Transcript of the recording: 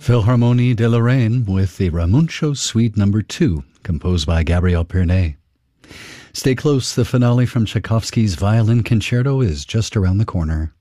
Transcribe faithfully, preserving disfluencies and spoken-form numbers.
Philharmonie de Lorraine with the Ramuncio Suite Number two, composed by Gabriel Pernet. Stay close, the finale from Tchaikovsky's Violin Concerto is just around the corner.